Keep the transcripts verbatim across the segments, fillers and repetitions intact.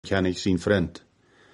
ken ich sein Freund.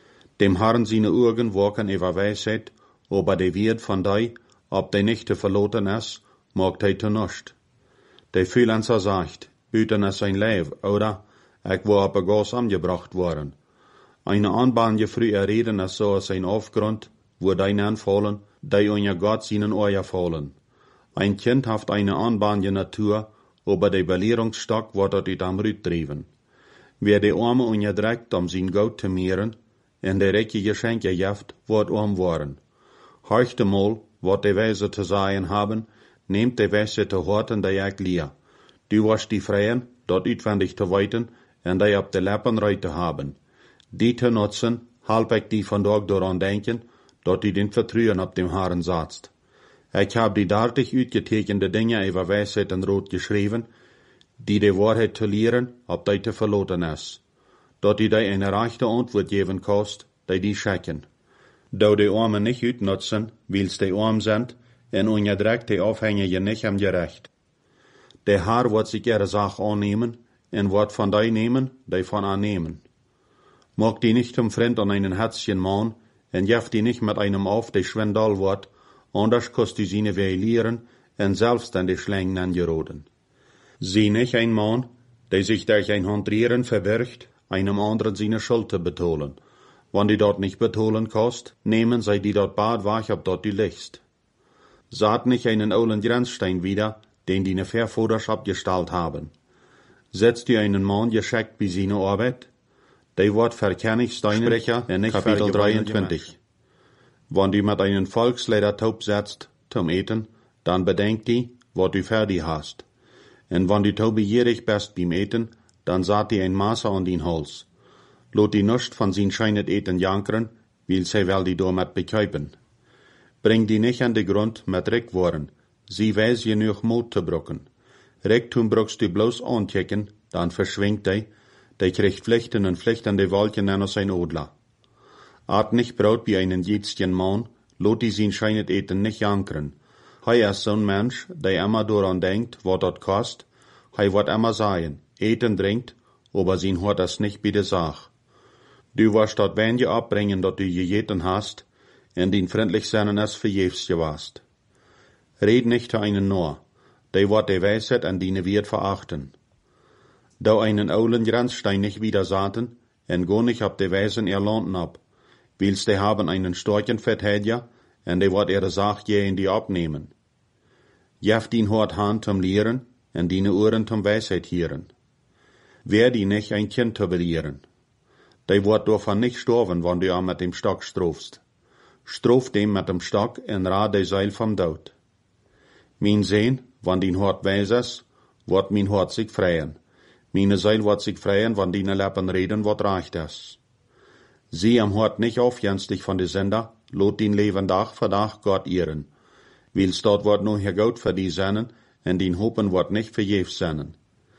Dem Herrn seine Augen waken über Weisheit, aber de wird von dei, ob de nicht te verloten is, mag de te nust. De Freelancer sagt, üten es sein Leib, oder, ich war op een Gas angebracht worden. Eine Anbahn früher reden es so als ein Aufgrund, wo dein anfallen, die unter Gott seinen Eier fallen. Ein Kind haft eine anbahnje Natur, aber der Belehrungsstock wird dort ut am Rüt driven. Wer de Arme unterdreckt, um sein Gold zu mehren, en de rijke Geschenke jeft, wird arm worden. Horchte mal, wat de Weise zu sagen haben, nehmt de Weise zu horten, die ich lehr. Du wirst die Freien, dort utwendig zu weiten, en die op de Lippen reut zu haben. Die zu nutzen, halb ich die von dort daran denken, dort die den Vertrauen op dem Herrn satzt. Ich hab die dartig uitgetekende Dinge über Weisheit und Rot geschrieben, die die Wahrheit zu lehren, ob die zu verloten ist. Dort die die eine rechte Antwort geben kost, die die schecken. Da die Armen nicht utnutzen, weil's die arm sind, en unterdreckt die Aufhängige nicht am Gerecht. Der Herr wird sich ihre Sache annehmen, en wird von die nehmen, die von annehmen. Mag die nicht zum Freund an einen Herzchen mahn, en jeft die nicht mit einem auf, der Schwindal wird, anders kost die seine lehren, en selbst an die Schlängen angeroden. Sie nicht ein Mann, der sich durch ein Handrieren verbirgt, einem anderen seine Schuld zu betonen. Wann die dort nicht betonen kost, nehmen sie die dort bad wach, ob dort die liegst. Saht nicht einen ollen Grenzstein wieder, den die ne Verfoders abgestallt haben. Setzt die einen Mann gescheckt bei seiner Arbeit? Der wird verkennig Steinsprecher in Kapitel dreiundzwanzig. Wann die mit einen Volksleder taub setzt, zum Eten, dann bedenkt die, wat du fertig hast. En wann die taub begierig bist beim Eten, dann saht die ein Maße an den Hals. Lot die nuscht von sin scheinet Eten jankeren, will sie wel die damit bekäupen. Bring die nicht an den Grund mit Rickworen, sie weiß genug Mut zu brucken. Ricktum bruckst du bloß anchecken, dann verschwingt die, die kriegt Pflichten und Pflichten die Wolken an sein Odler. Art nicht braut wie einen jitzchen Mann, lot die sin scheinet Eten nicht jankeren. Hei ist so'n Mensch, der immer daran denkt, wat dort kost, hei wird immer sagen, Eten trinkt, aber sin hört das nicht bei der Sach. Du wirst dort wenige abbringen, dort du gejeten hast, en din freundlich seinen es verjefs gewast. Red nicht zu einen nur, der wird die Weisheit an dine wird verachten. Da einen oulen Grenzstein nicht wieder saten, en go nicht ab de Weisen ihr Landen ab, weils de haben einen Storchen vertädja, en de wird ihre Sach je in die abnehmen. Jeft ihn hort Hand zum Lehren, en dine Ohren zum Weisheit hieren. Wer die nicht ein Kind zu belehren. De wird davon nicht sterben, wann du ihn mit dem Stock strofst. Strof dem mit dem Stock en rad de Seil vom Tod. Mein Sehn, wann din Hort weis is, wird mein Hort sich freien. Meine Seil wird sich freien, wann dine Lippen reden, wat reicht es. Sie am Hort nicht aufjenstig von de Sender, lot din Leben Tag für Tag Gott ehren. Weils dort wird nur hier Gott für die sennen, en din Hopen wird nicht verjefs sennen.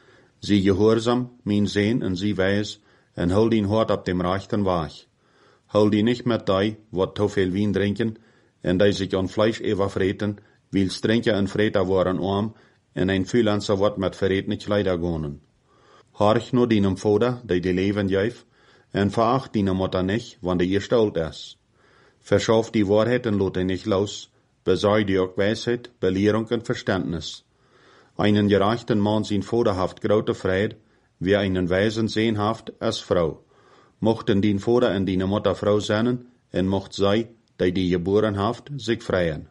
Sie gehorsam, mein Sehn, en sie weis, en hol din Hort ab dem rechten Wach. Hol die nicht mit dei, wat to viel Wein trinken, en die sich an Fleisch überfreten, weils Trinker en Freter waren arm, en ein Freelancer wird mit Verret nicht leider gonen. Horch nur dinem Vater, der die Leben geif, en veracht dine Mutter nicht, wann die ihr stolz ist. Verschaff die Wahrheit en lot nicht los, besorg die auch Weisheit, Belehrung und Verständnis. Einen gerechten Mann sin Vaterhaft grote Freude, wie einen Weisen sehnhaft als Frau. Mochten din Vater en dine Mutter Frau sein, en mocht sei, die die geboren haft, sich freien.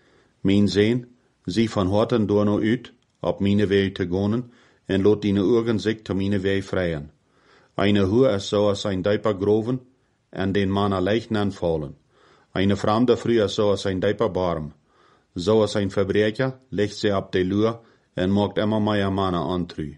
Mein Sehn, sie von Horten door no uit, op meine Weg te gonen, en lot dine Augen sich zu meine Weg freien. Eine Hure ist so als ein Deiper groven, en den Mann leicht anfallen. Eine Fremde früher so als ein Deiper barm. So als ein Verbrecher legt sie ab de Lur, en mogt immer mehr Männer antrü.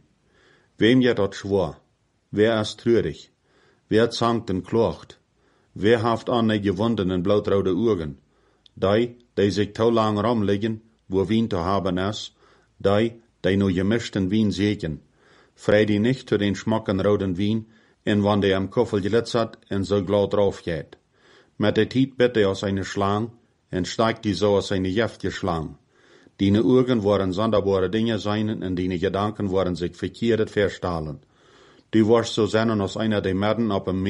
Wem je dort schwor? Wer ist trürig? Wer zankt en klocht? Wer haft an ne gewundenen blautraude Augen? Die, die sich to lang rumliegen, wo Wien zu haben ist, die, die nur gemischten Wien sehen. Frei die nicht zu den schmacken roten Wien, en wann der am Koffel glitzert en so glatt drauf geht. Mit der Tiet bitte aus eine Schlang, en steigt die so aus eine jeftige Schlang. Dine Augen waren sonderbare Dinge seinen, en dine Gedanken waren sich verkehrt verstahlen. Du warst so sennen als einer der Madden ab dem